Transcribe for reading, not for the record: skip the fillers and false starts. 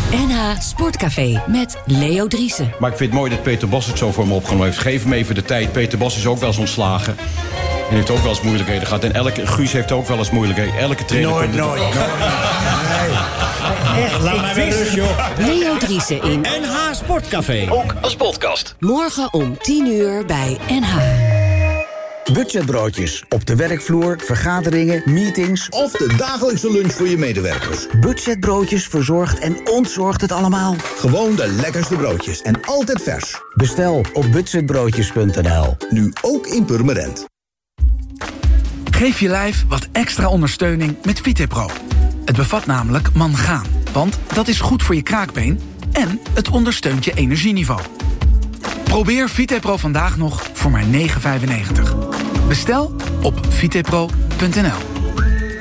NH Sportcafé met Leo Driessen. Maar ik vind het mooi dat Peter Bos het zo voor me opgenomen heeft. Geef hem even de tijd. Peter Bos is ook wel eens ontslagen. En heeft ook wel eens moeilijkheden gehad. En Guus heeft ook wel eens moeilijkheden. Elke trainer Nooit. Echt, laat mij weer rust, joh. Leo Driessen in NH Sportcafé. ook als podcast. Morgen om 10:00 bij NH. Budgetbroodjes op de werkvloer, vergaderingen, meetings. Of de dagelijkse lunch voor je medewerkers. Budgetbroodjes verzorgt en ontzorgt het allemaal. Gewoon de lekkerste broodjes en altijd vers. Bestel op budgetbroodjes.nl. Nu ook in Purmerend. Geef je lijf wat extra ondersteuning met Vitepro. Het bevat namelijk mangaan, want dat is goed voor je kraakbeen en het ondersteunt je energieniveau. Probeer Vitepro vandaag nog voor maar €9,95. Bestel op vitepro.nl.